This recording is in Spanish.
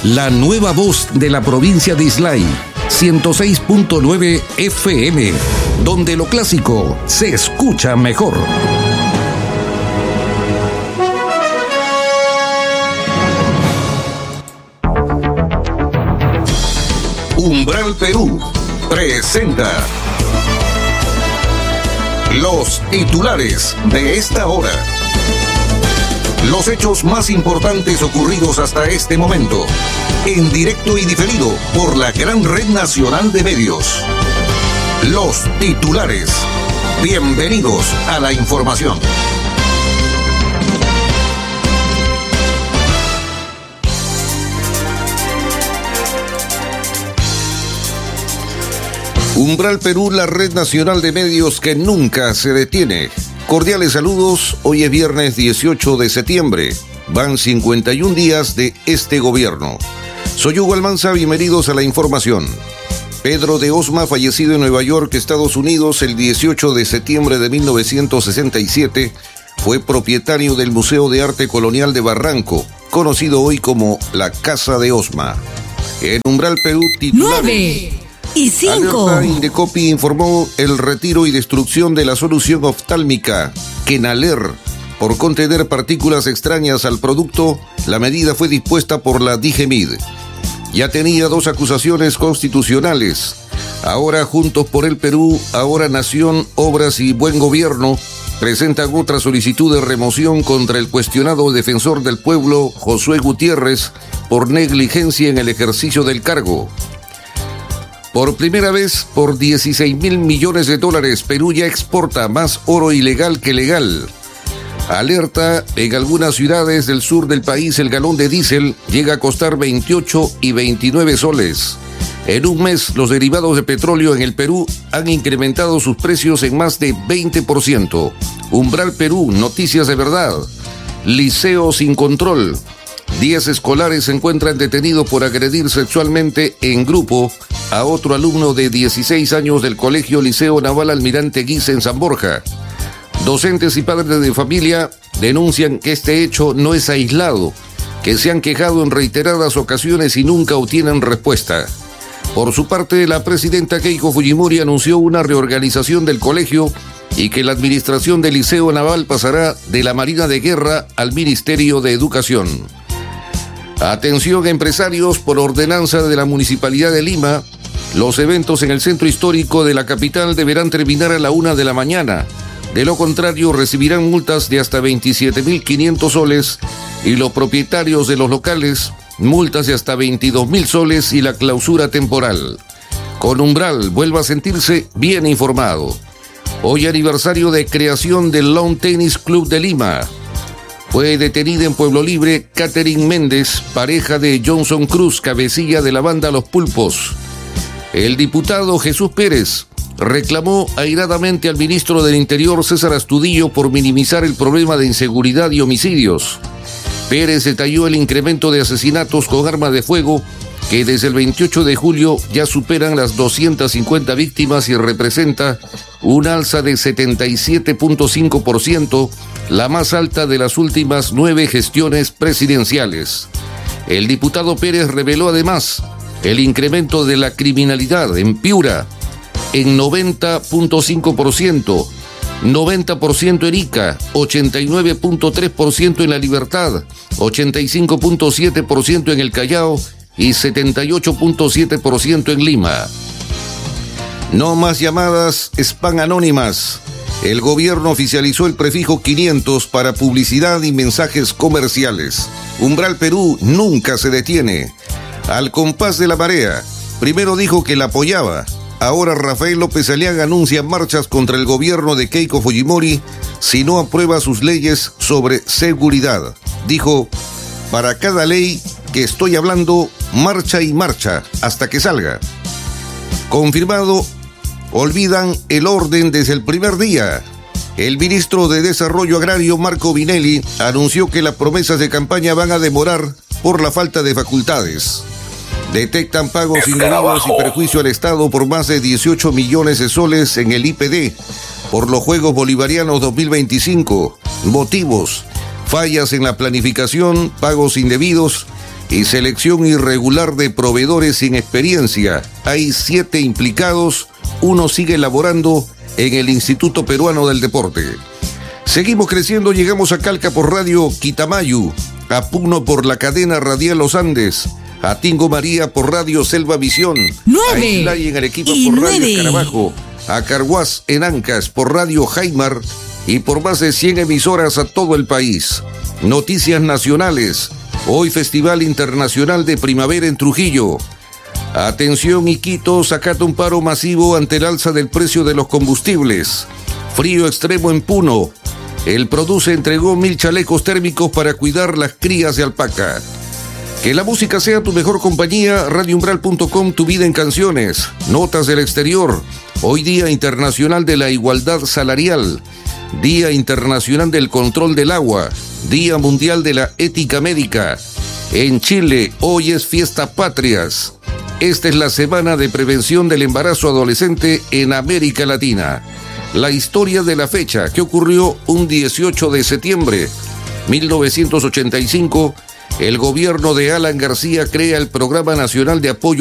La nueva voz de la provincia de Islay, 106.9 FM, donde lo clásico se escucha mejor. Umbral Perú presenta los titulares de esta hora. Los hechos más importantes ocurridos hasta este momento, en directo y diferido por la gran red nacional de medios. Los titulares. Bienvenidos a la información. Umbral Perú, la red nacional de medios que nunca se detiene. Cordiales saludos, hoy es viernes 18 de septiembre. Van 51 días de este gobierno. Soy Hugo Almanza, bienvenidos a la información. Pedro de Osma, fallecido en Nueva York, Estados Unidos, el 18 de septiembre de 1967, fue propietario del Museo de Arte Colonial de Barranco, conocido hoy como la Casa de Osma. En Umbral Perú, titulares. 9 y 5. Alerta Indecopi informó el retiro y destrucción de la solución oftálmica Kenaler por contener partículas extrañas al producto. La medida fue dispuesta por la DIGEMID. Ya tenía 2 acusaciones constitucionales. Ahora Juntos por el Perú, ahora Nación, Obras y Buen Gobierno presentan otra solicitud de remoción contra el cuestionado defensor del pueblo Josué Gutiérrez por negligencia en el ejercicio del cargo. Por primera vez, por 16.000 millones de dólares, Perú ya exporta más oro ilegal que legal. Alerta, en algunas ciudades del sur del país el galón de diésel llega a costar 28 y 29 soles. En un mes, los derivados de petróleo en el Perú han incrementado sus precios en más de 20%. Umbral Perú, noticias de verdad. Liceo sin control. 10 escolares se encuentran detenidos por agredir sexualmente en grupo a otro alumno de 16 años del Colegio Liceo Naval Almirante Guise en San Borja. Docentes y padres de familia denuncian que este hecho no es aislado, que se han quejado en reiteradas ocasiones y nunca obtienen respuesta. Por su parte, la presidenta Keiko Fujimori anunció una reorganización del colegio y que la administración del Liceo Naval pasará de la Marina de Guerra al Ministerio de Educación. Atención empresarios, por ordenanza de la Municipalidad de Lima, los eventos en el centro histórico de la capital deberán terminar a la 1 de la mañana. De lo contrario, recibirán multas de hasta 27.500 soles y los propietarios de los locales, multas de hasta 22.000 soles y la clausura temporal. Con Umbral, vuelva a sentirse bien informado. Hoy aniversario de creación del Lawn Tennis Club de Lima. Fue detenida en Pueblo Libre Catherine Méndez, pareja de Johnson Cruz, cabecilla de la banda Los Pulpos. El diputado Jesús Pérez reclamó airadamente al ministro del Interior César Astudillo por minimizar el problema de inseguridad y homicidios. Pérez detalló el incremento de asesinatos con arma de fuego que desde el 28 de julio ya superan las 250 víctimas y representa un alza de 77.5%, la más alta de las últimas 9 gestiones presidenciales. El diputado Pérez reveló además el incremento de la criminalidad en Piura en 90.5%, 90% en Ica, 89.3% en La Libertad, 85.7% en el Callao y 78.7% en Lima. No más llamadas spam anónimas. El gobierno oficializó el prefijo 500 para publicidad y mensajes comerciales. Umbral Perú nunca se detiene. Al compás de la marea, primero dijo que la apoyaba. Ahora Rafael López Aliaga anuncia marchas contra el gobierno de Keiko Fujimori si no aprueba sus leyes sobre seguridad. Dijo, para cada ley que estoy hablando, marcha y marcha hasta que salga. Confirmado, olvidan el orden desde el primer día. El ministro de Desarrollo Agrario, Marco Vinelli, anunció que las promesas de campaña van a demorar por la falta de facultades. Detectan pagos indebidos y perjuicio al Estado por más de 18 millones de soles en el IPD por los Juegos Bolivarianos 2025. Motivos: fallas en la planificación, pagos indebidos y selección irregular de proveedores sin experiencia. Hay 7 implicados, uno sigue laborando en el Instituto Peruano del Deporte. Seguimos creciendo, llegamos a Calca por Radio Quitamayu, a Puno por la cadena radial Los Andes, a Tingo María por Radio Selva Visión, 9 a Islay en Arequipa y por Radio 9. Escarabajo, a Carhuaz en Ancas por Radio Jaimar y por más de 100 emisoras a todo el país. Noticias nacionales. Hoy Festival Internacional de Primavera en Trujillo. Atención Iquitos, acata un paro masivo ante el alza del precio de los combustibles. Frío extremo en Puno. El Produce entregó 1000 chalecos térmicos para cuidar las crías de alpaca. Que la música sea tu mejor compañía. RadioUmbral.com, tu vida en canciones. Notas del exterior. Hoy Día Internacional de la Igualdad Salarial. Día Internacional del Control del Agua. Día Mundial de la Ética Médica. En Chile, hoy es Fiesta Patrias. Esta es la semana de prevención del embarazo adolescente en América Latina. La historia de la fecha, que ocurrió un 18 de septiembre 1985, el gobierno de Alan García crea el Programa Nacional de Apoyo